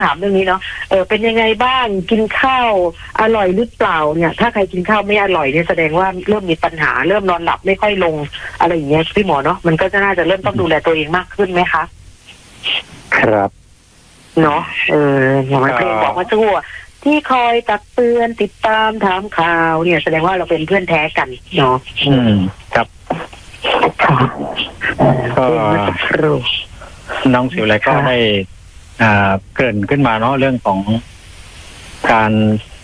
ถามเรื่องนี้เนาะเป็นยังไงบ้างกินข้าวอร่อยหรือเปล่าเนี่ยถ้าใครกินข้าวไม่อร่อยเนี่ยแสดงว่าเริ่มมีปัญหาเริ่มนอนหลับไม่ค่อยลงอะไรอย่างเงี้ยพี่หมอเนาะมันก็จะน่าจะเริ่มต้องดูแลตัวเองมากขึ้นไหมคะครับเนาะอย่างเพลงบอกว่าชั่วที่คอยตักเตือนติดตามถามข่าวเนี่ยแสดงว่าเราเป็นเพื่อนแท้กันเนาะครับก็น้องสิวอะไรก็ได้เกริ่นขึ้นมาเนาะเรื่องของการ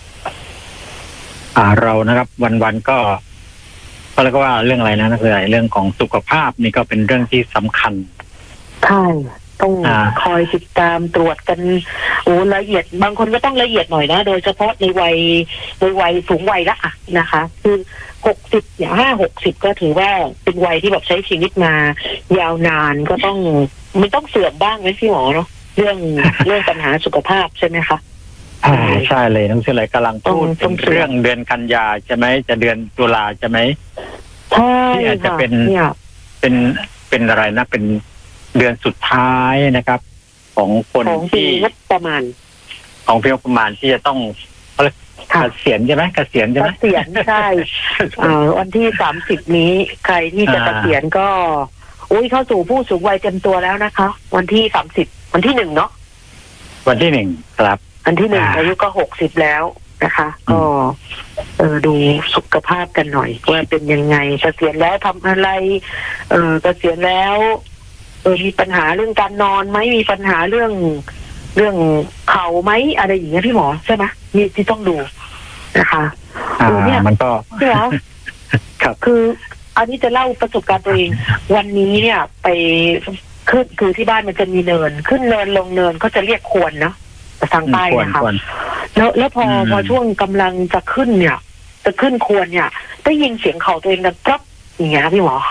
เรานะครับวันๆก็เรียกว่าเรื่องอะไรนะคือเรื่องของสุขภาพนี่ก็เป็นเรื่องที่สำคัญใช่ต้องคอยติดตามตรวจกันละเอียดบางคนก็ต้องละเอียดหน่อยนะโดยเฉพาะในวัยสูงวัยละนะคะคือ60อย่าง60ก็ถือว่าเป็นวัยที่แบบใช้ชีวิตมายาวนานก็ต้องมันต้องเสื่อมบ้างไหมพี่หมอเนาะเรื่องปัญหาสุขภาพใช่ไหมคะใช่เลยน้องเชื่ออะไรกำลังพูดเรื่องเดือนกันยาใช่ไหมจะเดือนตุลาใช่ไหมที่อาจจะเป็นอะไรนะเป็นเดือนสุดท้ายนะครับของคนที่ประมาณของปีประมาณที่จะต้องเกษียณใช่ไหมเกษียณใช่ไหมเกษียณใช่วันที่30นี้ใครที่จะเกษียณก็เข้าสู่ผู้สูงวัยเต็มตัวแล้วนะคะวันที่30วันที่1เนาะวันที่1ครับวันที่1อายุก็60แล้วนะคะก็ดูสุขภาพกันหน่อยว่าเป็นยังไงเกษียณแล้วทำอะไรเกษียณแล้วมีปัญหาเรื่องการนอนไหมมีปัญหาเรื่องเข่าไหมอะไรอย่างเงี้ยพี่หมอใช่ไหมมีที่ต้องดูนะคะเนี่ยมันก็ครับคืออันนี้จะเล่าประสบการณ์ตัวเองวันนี้เนี่ยไปขึ้นคือที่บ้านมันจะมีเนินขึ้นเนินลงเนินเขาจะเรียกควรเนาะทางใต้นะคะแล้วพอช่วงกำลังจะขึ้นเนี่ยจะขึ้นควรเนี่ยได้ยินเสียงเข่าตัวเองดังกรับอย่างเงี้ยพี่หมอ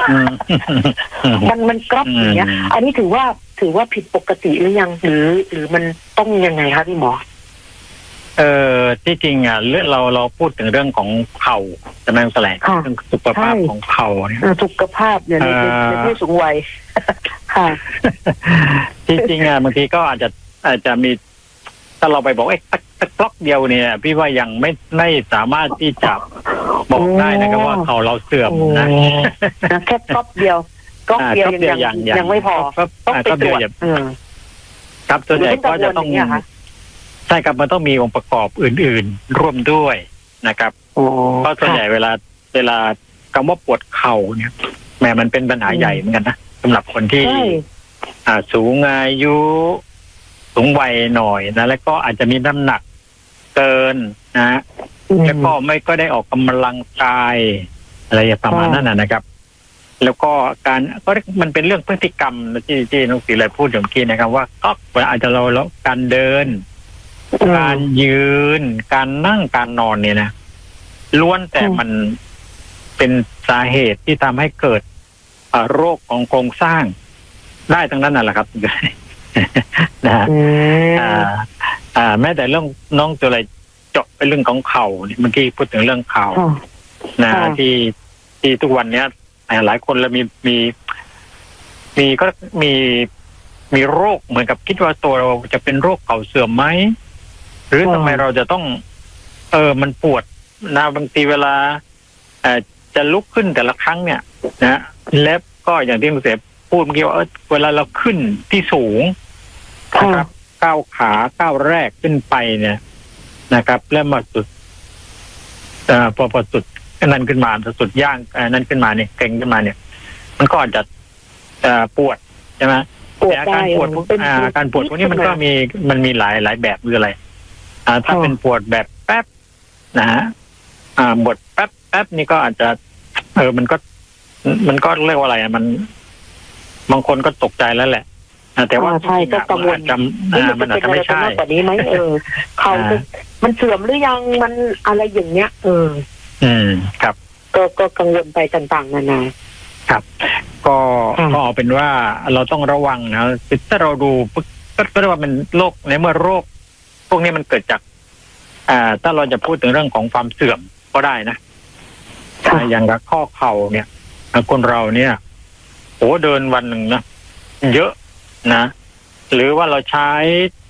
มันกรับอย่างเงี้ยอันนี้ถือว่าผิดปกติหรือยังหรือมันต้องยังไงคะพี่หมอที่จริงเราพูดถึงเรื่องของเข่าจะนั่งแถลงเรื่องสุขภาพของเข่าเนี่ยสุขภาพเนี่ยในผู้สูงวัยค่ะที่จริงบางทีก็อาจจะมีถ้าเราไปบอกสักกล็อกเดียวเนี่ยพี่ว่ายังไม่สามารถที่จะบอกได้นะครับว่าเขาเราเสื่อมนะแค่กล็อกเดียวยังไม่พอต้องไปตรวจครับส่วนใหญ่ก็จะต้องใช่ครับมันต้องมีองค์ประกอบอื่นๆร่วมด้วยนะครับเพราะส่วนใหญ่เวลาคำว่าปวดเข่าเนี่ยแม้มันเป็นปัญหาใหญ่เหมือนกันนะสำหรับคนที่สูงอายุสูงวัยหน่อยนะแล้วก็อาจจะมีน้ำหนักเกินนะแล้วก็ไม่ก็ได้ออกกำลังกายอะไรประมาณนั้นนะครับแล้วก็การก็มันเป็นเรื่องพฤติกรรมที่น้องศรีเลยพูดอย่างกี้นะครับว่าก็อาจจะเราการเดินการยืนการนั่งการนอนเนี่ยนะล้วนแต่มันเป็นสาเหตุที่ทำให้เกิดโรคของโครงสร้างได้ทั้งนั้นน่ะแหละครับนะฮะแม้แต่เรื่องน้องตัวอะไรเจาะไปเรื่องของเข่าเมื่อกี้พูดถึงเรื่องเข่านะที่ทุกวันเนี้ยหลายคนแล้วก็มีโรคเหมือนกับคิดว่าตัวเราจะเป็นโรคเข่าเสื่อมไหมหรือทำไมเราจะต้องมันปวดนะบางทีเวลาจะลุกขึ้นแต่ละครั้งเนี่ยนะแล้วก็อย่างที่คุณเสพพูดเมื่อกี้ว่าเวลาเราขึ้นที่สูงนะครับก้าวขาก้าวแรกขึ้นไปเนี่ยนะครับแล้วมาสุดพอสุดนั้นขึ้นมาสุดย่างนั้นขึ้นมาเนี่ยเก่งขึ้นมาเนี่ยมันก็อาจจะปวดใช่ไหมการปวดพวกนี้มันก็มีหลายแบบคืออะไรถ้าเป็นปวดแบบแป๊บนะฮะปวดแป๊บนี่ก็อาจจะมันก็เรียกว่าอะไรมันบางคนก็ตกใจแล้วแหละแต่ว่าใช่ก็กังวลมันอาจจะไม่ใช่แบบนี้ไหมเขามันเสื่อมหรือยังมันอะไรอย่างเงี้ยครับก็กังวลไปต่างๆนานาครับก็เอาเป็นว่าเราต้องระวังนะถ้าเราดูก็เรียกว่าเป็นโรคในเมื่อโรคพวกนี้มันเกิดจากถ้าเราจะพูดถึงเรื่องของความเสื่อมก็ได้นะอย่างข้อเข่าเนี่ยคนเราเนี่ยเดินวันหนึ่งนะเยอะนะหรือว่าเราใช้